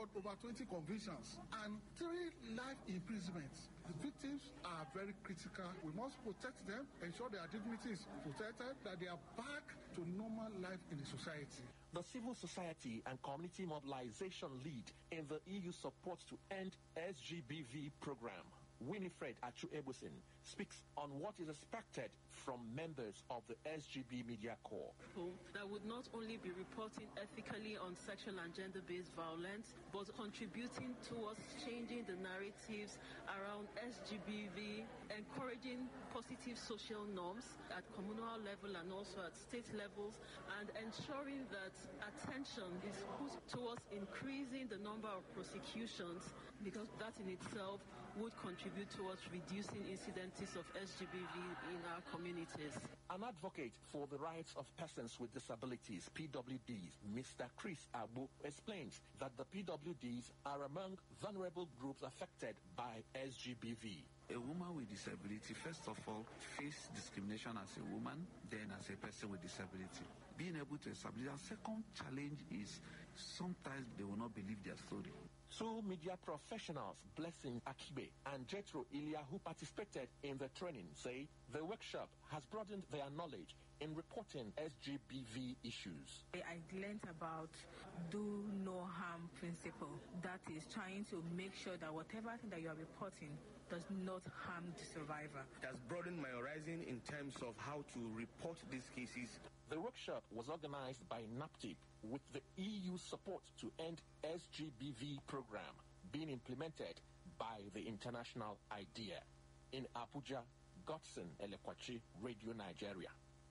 scored over 20 convictions and 3 life imprisonments. The victims are very critical. We must protect them, ensure their dignity is protected, that they are back to normal life in the society. The civil society and community mobilization lead in the EU support to end SGBV program, Winifred Achu-Ebusin, speaks on what is expected from members of the SGB Media Corps. That would not only be reporting ethically on sexual and gender-based violence, but contributing towards changing the narratives around SGBV, encouraging positive social norms at communal level and also at state levels, and ensuring that attention is put towards increasing the number of prosecutions, because that in itself would contribute towards reducing incidences of SGBV in our communities. An advocate for the rights of persons with disabilities, PWDs, Mr. Chris Abu, explains that the PWDs are among vulnerable groups affected by SGBV. A woman with disability, first of all, face discrimination as a woman, then as a person with disability. Being able to establish. A second challenge is sometimes they will not believe their story. 2 media professionals, Blessing Akibe and Jethro Ilya, who participated in the training, say the workshop has broadened their knowledge in reporting SGBV issues. I learned about do no harm principle. That is trying to make sure that whatever thing that you are reporting does not harm the survivor. It has broadened my horizon in terms of how to report these cases. The workshop was organized by NAPTIP with the EU support to end SGBV program being implemented by the International IDEA. In Abuja, Godson Elekwachi, Radio Nigeria.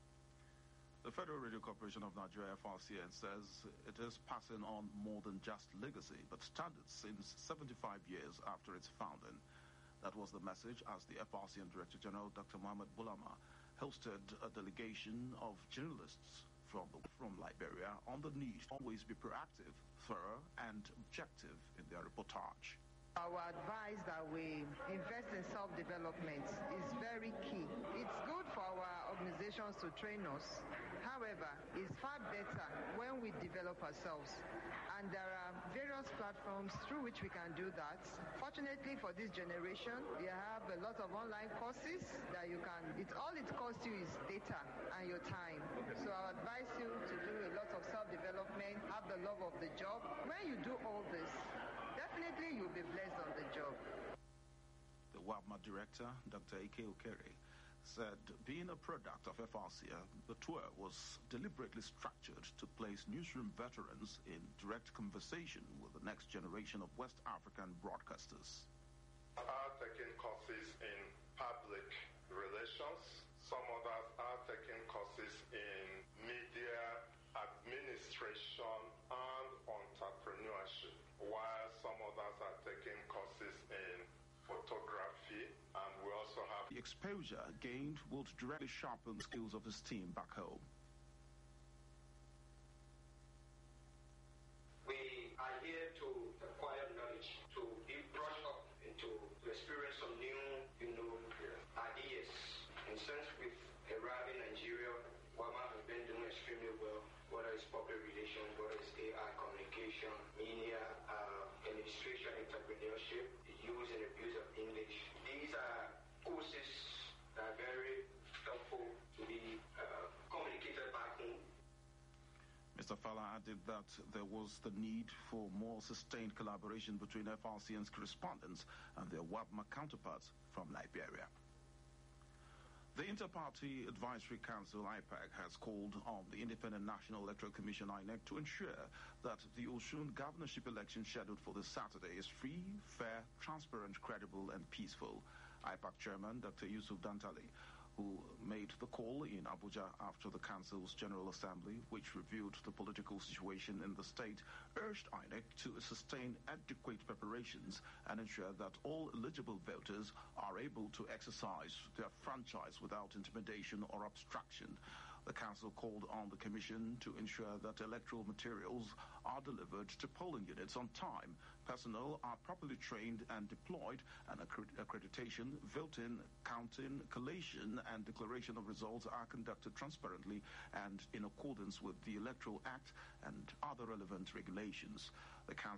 The Federal Radio Corporation of Nigeria, FRCN, says it is passing on more than just legacy, but standards since 75 years after its founding. That was the message as the FRCN Director General, Dr. Mohamed Bulama, hosted a delegation of journalists from Liberia on the need to always be proactive, thorough, and objective in their reportage. Our advice that we invest in self-development is very key. It's good for our organizations to train us. However, it's far better when we develop ourselves. And there are various platforms through which we can do that. Fortunately for this generation, they have a lot of online courses that you can, all it costs you is data and your time. So I advise you to do a lot of self-development, have the love of the job. When you do all this, definitely you'll be blessed on the job. The WAPMA director, Dr. Ike Okere, said being a product of FRCN, the tour was deliberately structured to place newsroom veterans in direct conversation with the next generation of West African broadcasters. Are taking courses in public relations. Some others are taking courses in media administration and entrepreneurship, while some others are taking courses in photography, and we also have... The exposure gained will directly sharpen the skills of his team back home. We are here to acquire knowledge, to be brushed up into, to experience some new, ideas. And since we've arrived in Nigeria, WAPMA has been doing extremely well, whether it's public relations, whether it's AI communication, media, administration, entrepreneurship, the use and abuse of English. These are courses that are very helpful to be communicated back home. Mr. Fala added that there was the need for more sustained collaboration between FRCN's correspondents and their WAPMA counterparts from Liberia. The Inter-Party Advisory Council, IPAC, has called on the Independent National Electoral Commission, INEC, to ensure that the Osun governorship election scheduled for this Saturday is free, fair, transparent, credible, and peaceful. IPAC Chairman Dr. Yusuf Dantali, who made the call in Abuja after the Council's General Assembly, which reviewed the political situation in the state, urged INEC to sustain adequate preparations and ensure that all eligible voters are able to exercise their franchise without intimidation or obstruction. The Council called on the Commission to ensure that electoral materials are delivered to polling units on time, personnel are properly trained and deployed, and accreditation, voting, counting, collation, and declaration of results are conducted transparently and in accordance with the Electoral Act and other relevant regulations. The Council